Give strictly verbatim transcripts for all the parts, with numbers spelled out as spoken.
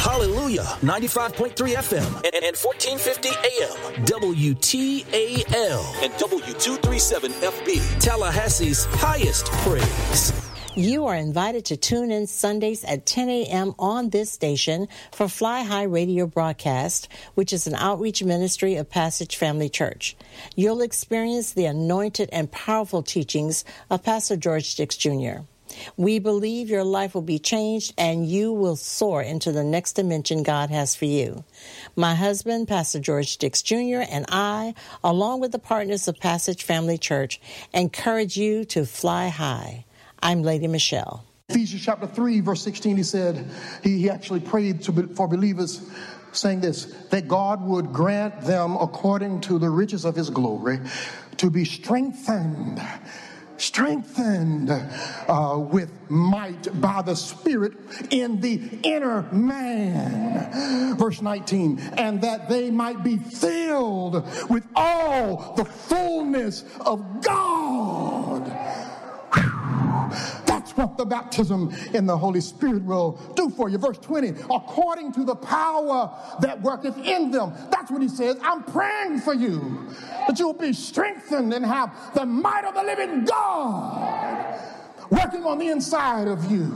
Hallelujah, ninety-five point three F M and, and fourteen fifty A M. W T A L and W two thirty-seven F B. Tallahassee's highest praise. You are invited to tune in Sundays at ten a.m. on this station for Fly High Radio broadcast, which is an outreach ministry of Passage Family Church. You'll experience the anointed and powerful teachings of Pastor George Dix Junior We believe your life will be changed and you will soar into the next dimension God has for you. My husband, Pastor George Dix Junior, and I, along with the partners of Passage Family Church, encourage you to fly high. I'm Lady Michelle. Ephesians chapter three, verse sixteen, he said, he, he actually prayed to, for believers saying this, that God would grant them according to the riches of his glory to be strengthened, strengthened uh, with might by the Spirit in the inner man. Verse nineteen, and that they might be filled with all the fullness of God. That's what the baptism in the Holy Spirit will do for you. Verse twenty, according to the power that worketh in them. That's what he says. I'm praying for you, that you'll be strengthened and have the might of the living God working on the inside of you.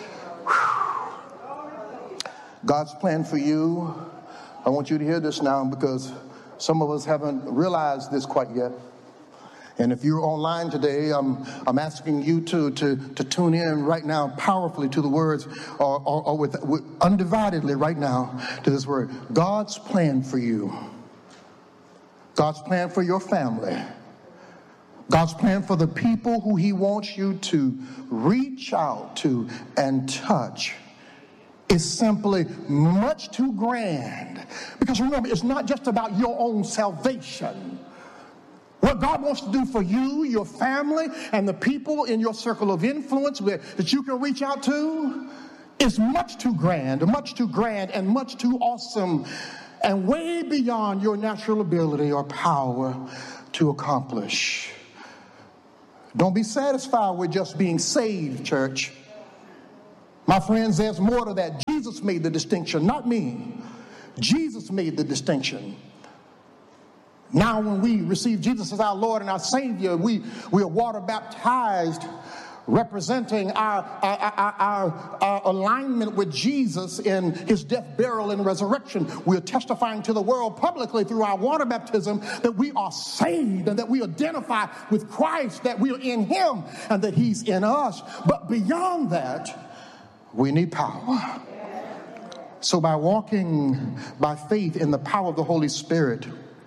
God's plan for you, I want you to hear this now because some of us haven't realized this quite yet. And if you're online today, I'm, I'm asking you to, to, to tune in right now powerfully to the words or, or, or with, with undividedly right now to this word. God's plan for you. God's plan for your family. God's plan for the people who he wants you to reach out to and touch is simply much too grand. Because remember, it's not just about your own salvation. What God wants to do for you, your family, and the people in your circle of influence that you can reach out to is much too grand, much too grand, and much too awesome, and way beyond your natural ability or power to accomplish. Don't be satisfied with just being saved, church. My friends, there's more to that. Jesus made the distinction, not me. Jesus made the distinction. Now when we receive Jesus as our Lord and our Savior, we, we are water baptized, representing our, our, our, our, our alignment with Jesus in his death, burial, and resurrection. We are testifying to the world publicly through our water baptism that we are saved and that we identify with Christ, that we are in him and that he's in us. But beyond that, we need power. So by walking by faith in the power of the Holy Spirit,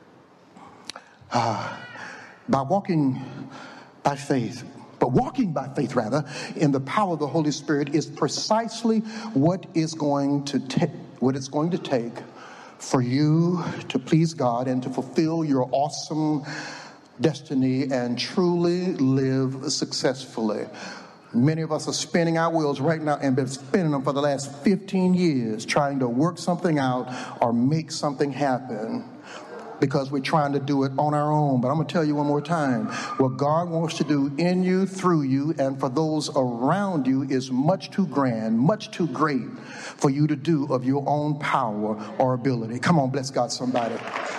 Uh, by walking by faith, but walking by faith rather, in the power of the Holy Spirit is precisely what is going to take, what it's going to take for you to please God and to fulfill your awesome destiny and truly live successfully. Many of us are spinning our wheels right now and been spinning them for the last fifteen years, trying to work something out or make something happen, because we're trying to do it on our own. But I'm going to tell you one more time, what God wants to do in you, through you, and for those around you is much too grand, much too great for you to do of your own power or ability. Come on, bless God, somebody.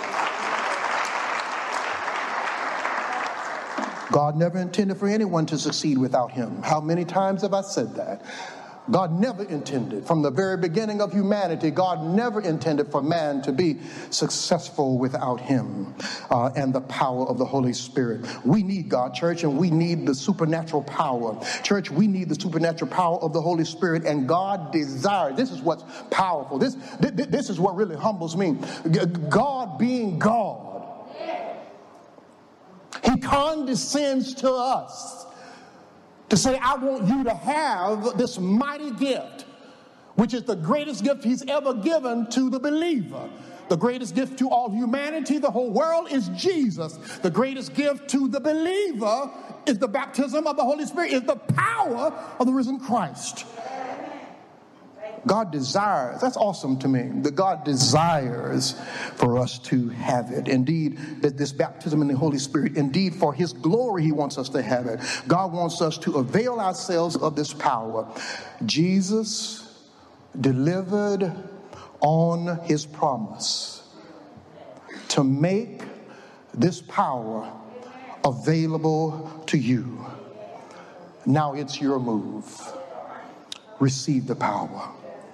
God never intended for anyone to succeed without him. How many times have I said that? God never intended, from the very beginning of humanity, God never intended for man to be successful without him uh, and the power of the Holy Spirit. We need God, church, and we need the supernatural power. Church, we need the supernatural power of the Holy Spirit, and God desires, this is what's powerful. This, this is what really humbles me. God being God, he condescends to us to say, I want you to have this mighty gift, which is the greatest gift he's ever given to the believer. The greatest gift to all humanity, the whole world, is Jesus. The greatest gift to the believer is the baptism of the Holy Spirit, is the power of the risen Christ. God desires, that's awesome to me, that God desires for us to have it. Indeed, that this baptism in the Holy Spirit, indeed for his glory he wants us to have it. God wants us to avail ourselves of this power. Jesus delivered on his promise to make this power available to you. Now it's your move. Receive the power.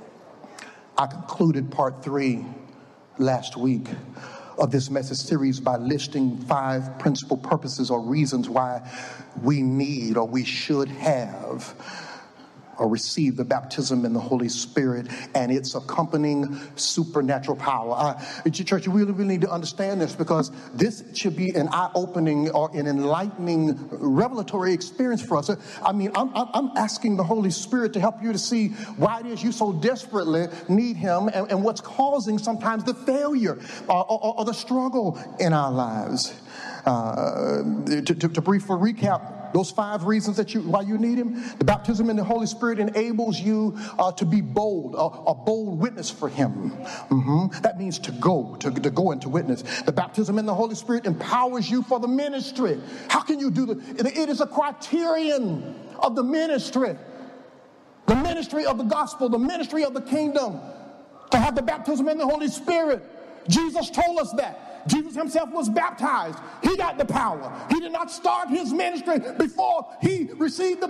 I concluded part three last week of this message series by listing five principal purposes or reasons why we need or we should have or receive the baptism in the Holy Spirit and its accompanying supernatural power. Uh, church, you really, really need to understand this, because this should be an eye-opening or an enlightening revelatory experience for us. I mean, I'm, I'm asking the Holy Spirit to help you to see why it is you so desperately need him, and, and what's causing sometimes the failure or, or, or the struggle in our lives. Uh, to, to, to briefly recap those five reasons that you why you need him. The baptism in the Holy Spirit enables you uh, to be bold, a, a bold witness for him. Mm-hmm. That means to go, to, to go and to witness. The baptism in the Holy Spirit empowers you for the ministry. How can you do the? It, it is a criterion of the ministry, the ministry of the gospel, the ministry of the kingdom, to have the baptism in the Holy Spirit. Jesus told us that. Jesus himself was baptized. He got the power. He did not start his ministry before he received the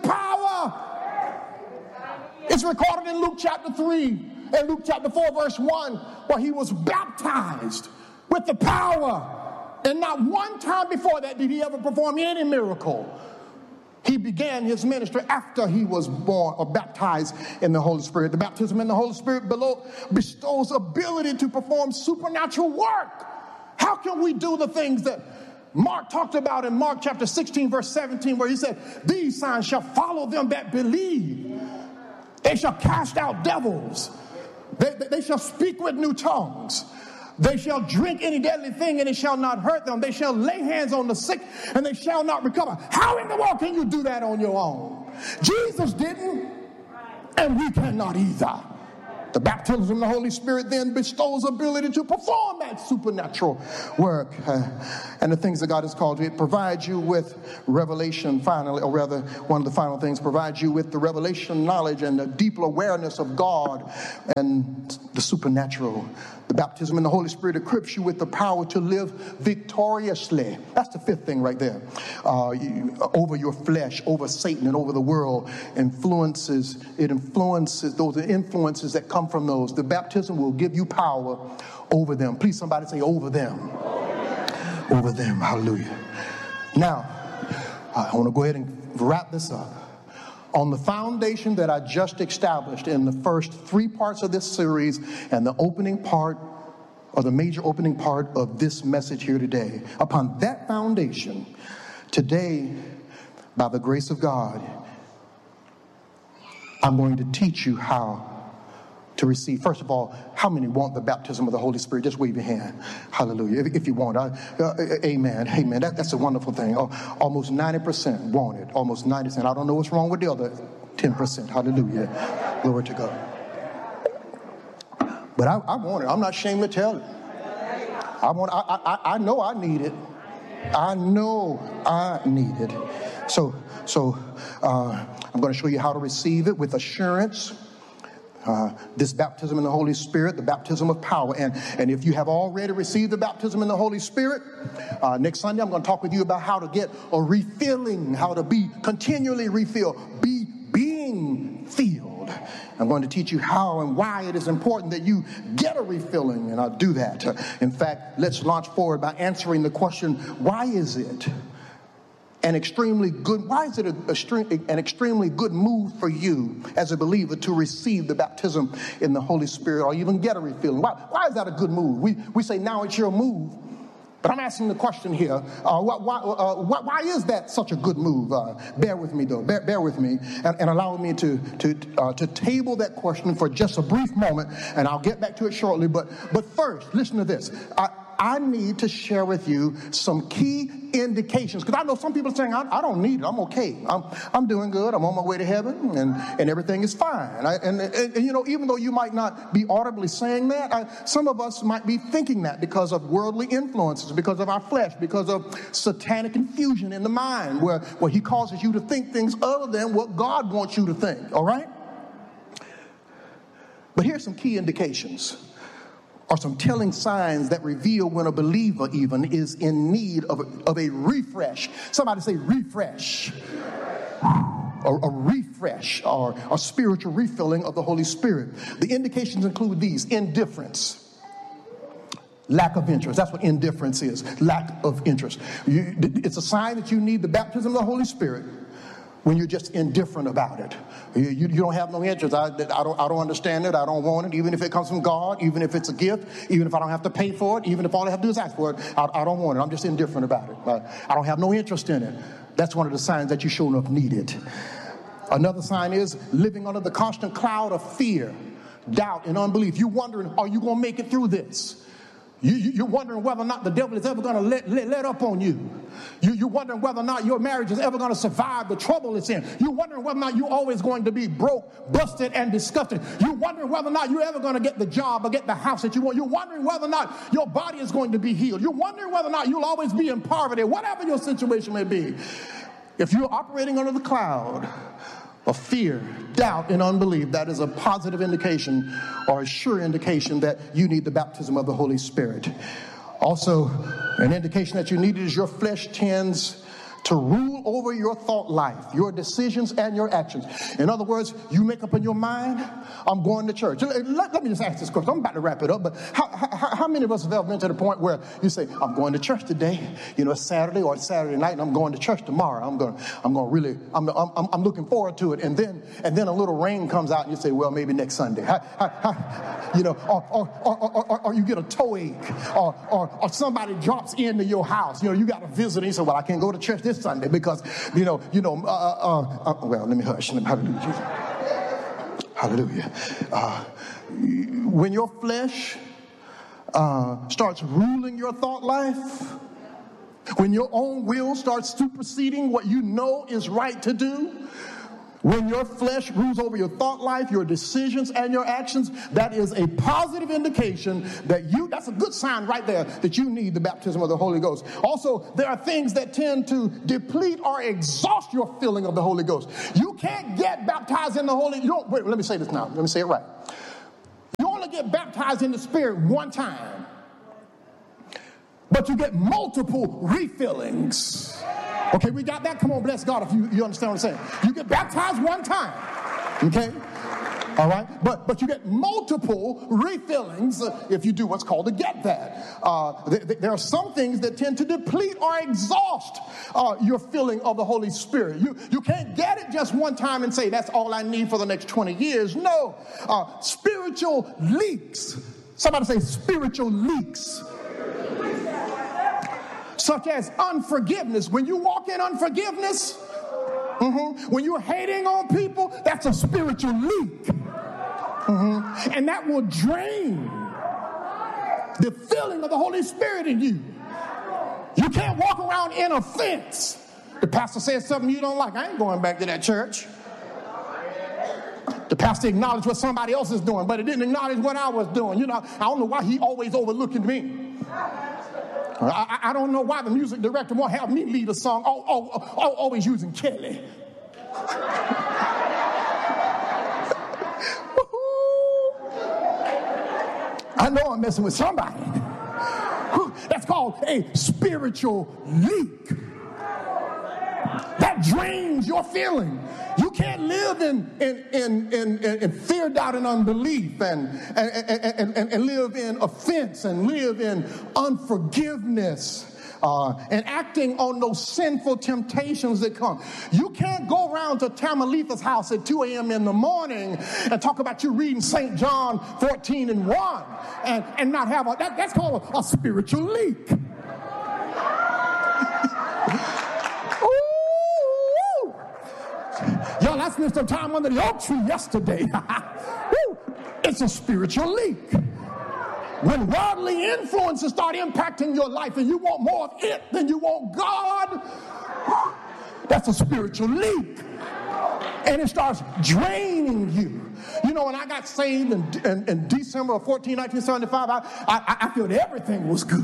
power. It's recorded in Luke chapter three and Luke chapter four verse one, where he was baptized with the power. And not one time before that did he ever perform any miracle. He began his ministry after he was born or baptized in the Holy Spirit. The baptism in the Holy Spirit below bestows ability to perform supernatural work. How can we do the things that Mark talked about in Mark chapter sixteen, verse seventeen, where he said, these signs shall follow them that believe. They shall cast out devils. They, they, they shall speak with new tongues. They shall drink any deadly thing and it shall not hurt them. They shall lay hands on the sick and they shall not recover. How in the world can you do that on your own? Jesus didn't, and we cannot either. The baptism in the Holy Spirit then bestows ability to perform that supernatural work. Uh, and the things that God has called you, it provides you with revelation finally, or rather one of the final things, provides you with the revelation knowledge and the deeper awareness of God and the supernatural. The baptism in the Holy Spirit equips you with the power to live victoriously. That's the fifth thing right there. Uh, you, over your flesh, over Satan, and over the world. Influences, it influences, those are influences that come from those. The baptism will give you power over them. Please, somebody say over them. Over them. Hallelujah. Now, I want to go ahead and wrap this up. On the foundation that I just established in the first three parts of this series and the opening part, or the major opening part of this message here today, upon that foundation, today, by the grace of God, I'm going to teach you how to receive. First of all, how many want the baptism of the Holy Spirit? Just wave your hand. Hallelujah. If, if you want, I, uh, amen. Amen. That, that's a wonderful thing. Oh, almost ninety percent want it. Almost ninety percent. I don't know what's wrong with the other ten percent. Hallelujah. Glory to God. But I, I want it. I'm not ashamed to tell it. I want. I, I, I know I need it. I know I need it. So, so uh, I'm going to show you how to receive it with assurance. Uh, this baptism in the Holy Spirit, the baptism of power. And, and if you have already received the baptism in the Holy Spirit, uh, next Sunday I'm going to talk with you about how to get a refilling, how to be continually refilled, be being filled. I'm going to teach you how and why it is important that you get a refilling, and I'll do that. Uh, in fact, let's launch forward by answering the question, why is it an extremely good, why is it a, a, an extremely good move for you as a believer to receive the baptism in the Holy Spirit or even get a refilling? Why, why is that a good move? We, we say now it's your move. But I'm asking the question here, uh, why, why, uh, why, why is that such a good move? Uh, bear with me, though. Bear, bear with me and, and allow me to, to, uh, to table that question for just a brief moment, and I'll get back to it shortly. But, but first, listen to this. I, I need to share with you some key indications, because I know some people are saying, I, I don't need it. I'm okay. I'm, I'm doing good. I'm on my way to heaven, and, and everything is fine. I, and, and, and, you know, even though you might not be audibly saying that, I, some of us might be thinking that because of worldly influences, because of our flesh, because of satanic infusion in the mind, where, where he causes you to think things other than what God wants you to think, all right? But here's some key indications, or some telling signs that reveal when a believer even is in need of a, of a refresh. Somebody say refresh. A, a refresh or a spiritual refilling of the Holy Spirit. The indications include these: indifference, lack of interest. That's what indifference is, lack of interest. You, it's a sign that you need the baptism of the Holy Spirit when you're just indifferent about it. You, you, you don't have no interest. I, I, don't, I don't understand it. I don't want it, even if it comes from God, even if it's a gift, even if I don't have to pay for it, even if all I have to do is ask for it. I, I don't want it. I'm just indifferent about it. I, I don't have no interest in it. That's one of the signs that you sure enough need it. Another sign is living under the constant cloud of fear, doubt, and unbelief. You're wondering, are you going to make it through this? You, you, you're wondering whether or not the devil is ever going to let, let, let up on you. you. You're wondering whether or not your marriage is ever going to survive the trouble it's in. You're wondering whether or not you're always going to be broke, busted, and disgusted. You're wondering whether or not you're ever going to get the job or get the house that you want. You're wondering whether or not your body is going to be healed. You're wondering whether or not you'll always be in poverty, whatever your situation may be. If you're operating under the cloud of fear, doubt, and unbelief, that is a positive indication or a sure indication that you need the baptism of the Holy Spirit. Also, an indication that you need it is your flesh tends to rule over your thought life, your decisions, and your actions. In other words, you make up in your mind, I'm going to church. Let, let me just ask this question. I'm about to wrap it up, but how, how, how many of us have ever been to the point where you say, I'm going to church today, you know, it's Saturday or it's Saturday night, and I'm going to church tomorrow. I'm going, I'm going to really, I'm, I'm, I'm looking forward to it. And then, and then a little rain comes out, and you say, well, maybe next Sunday. How, how, how, you know, or, or, or, or, or you get a toe ache, or, or, or somebody drops into your house. You know, you got a visitor, and you say, well, I can't go to church this Sunday because, you know, you know, uh, uh, uh, well, let me hush. Hallelujah. Hallelujah. Uh, when your flesh uh, starts ruling your thought life, when your own will starts superseding what you know is right to do, when your flesh rules over your thought life, your decisions, and your actions, that is a positive indication that you, that's a good sign right there that you need the baptism of the Holy Ghost. Also, there are things that tend to deplete or exhaust your feeling of the Holy Ghost. You can't get baptized in the Holy, you don't, wait, let me say this now. Let me say it right. You only get baptized in the Spirit one time, but you get multiple refillings. Okay, we got that? Come on, bless God if you, you understand what I'm saying. You get baptized one time, okay? All right? But but you get multiple refillings uh, if you do what's called a get that. Uh, th- th- there are some things that tend to deplete or exhaust uh, your feeling of the Holy Spirit. You, you can't get it just one time and say, that's all I need for the next twenty years. No. Uh, spiritual leaks. Somebody say spiritual leaks. Such as unforgiveness. When you walk in unforgiveness, mm-hmm, when you're hating on people, that's a spiritual leak. Mm-hmm. And that will drain the feeling of the Holy Spirit in you. You can't walk around in offense. The pastor says something you don't like. I ain't going back to that church. The pastor acknowledged what somebody else is doing, but it didn't acknowledge what I was doing. You know, I don't know why he always overlooking me. I, I don't know why the music director won't have me lead a song, oh, oh, oh, always using Kelly. I know I'm messing with somebody. That's called a spiritual leak. That drains your feeling. You can't live in, in, in, in, in fear, doubt, and unbelief and, and, and, and, and live in offense and live in unforgiveness uh, and acting on those sinful temptations that come. You can't go around to Tamalitha's house at two a.m. in the morning and talk about you reading Saint John fourteen and one and, and not have a, that, that's called a, a spiritual leak. Y'all, I spent some time under the oak tree yesterday. It's a spiritual leak. When worldly influences start impacting your life and you want more of it than you want God, that's a spiritual leak. And it starts draining you. You know, when I got saved in, in, in December of fourteen, nineteen seventy-five, I, I, I felt everything was good.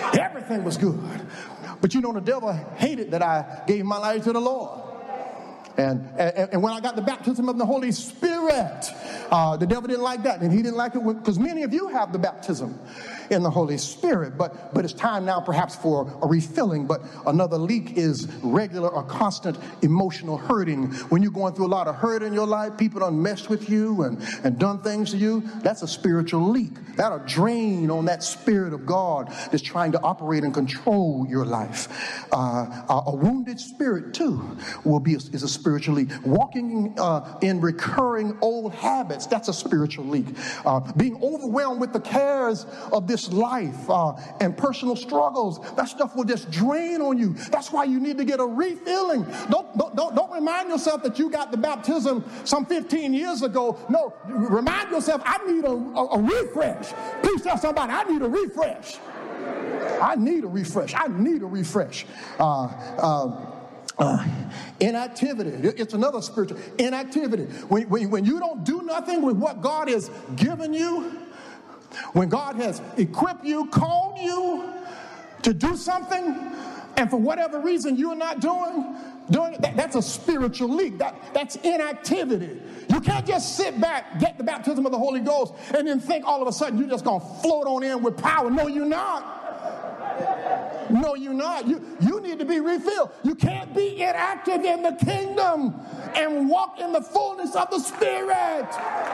Everything was good. But you know, the devil hated that I gave my life to the Lord. And, and, and when I got the baptism of the Holy Spirit, uh, the devil didn't like that. And he didn't like it because many of you have the baptism in the Holy Spirit. But, but it's time now perhaps for a refilling. But another leak is regular or constant emotional hurting. When you're going through a lot of hurt in your life, people done messed with you and, and done things to you, that's a spiritual leak. That'll drain on that Spirit of God that's trying to operate and control your life. Uh, a, a wounded spirit, too, will be a, is a spiritual leak. Walking uh, in recurring old habits, that's a spiritual leak. Uh, being overwhelmed with the cares of this life uh, and personal struggles, that stuff will just drain on you. That's why you need to get a refilling. Don't, don't, don't, don't remind yourself that you got the baptism some fifteen years ago. No, remind yourself, I need a, a, a refresh. Please tell somebody, I need a refresh. I need a refresh. I need a refresh. Uh, uh, Uh, inactivity. It's another spiritual inactivity. When, when, when you don't do nothing with what God has given you, when God has equipped you, called you to do something, and for whatever reason you're not doing, doing that, that's a spiritual leak. That, that's inactivity. You can't just sit back, get the baptism of the Holy Ghost, and then think all of a sudden you're just going to float on in with power. No, you're not. No, you're not. You, you need to be refilled. You can't be inactive in the kingdom and walk in the fullness of the Spirit.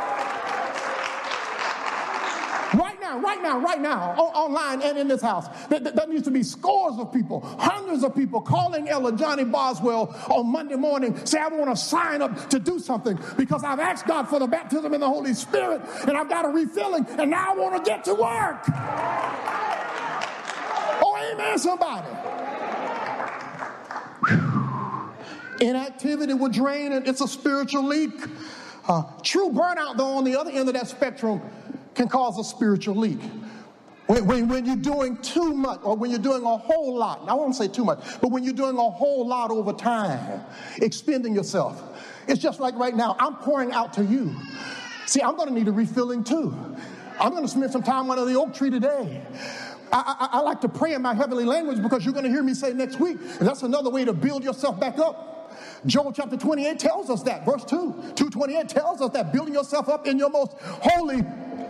Right now, right now, right now, on, online and in this house, there, there needs to be scores of people, hundreds of people calling Elder Johnny Boswell on Monday morning, say, I want to sign up to do something because I've asked God for the baptism in the Holy Spirit and I've got a refilling and now I want to get to work. Oh, amen, somebody. Whew. Inactivity will drain, and it's a spiritual leak. Uh, true burnout, though, on the other end of that spectrum, can cause a spiritual leak. When, when, when you're doing too much, or when you're doing a whole lot, I won't say too much, but when you're doing a whole lot over time, expending yourself. It's just like right now, I'm pouring out to you. See, I'm going to need a refilling too. I'm going to spend some time under the oak tree today. I, I, I like to pray in my heavenly language because you're going to hear me say next week. And that's another way to build yourself back up. Joel chapter twenty-eight tells us that. Verse two, two twenty-eight tells us that building yourself up in your most holy